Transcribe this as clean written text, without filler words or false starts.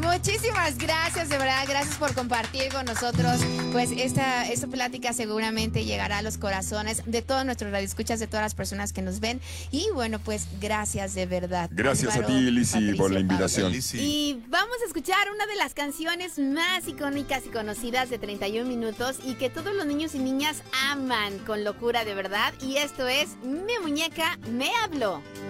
Muchísimas gracias, de verdad, gracias por compartir con nosotros. Pues esta plática seguramente llegará a los corazones de todos nuestros radioescuchas, de todas las personas que nos ven. Y bueno, pues gracias de verdad. Gracias Álvaro, a ti, Lizzy, Patricio, por la Pablo. invitación. Y vamos a escuchar una de las canciones más icónicas y conocidas de 31 minutos y que todos los niños y niñas aman con locura de verdad. Y esto es Mi Muñeca Me Habló.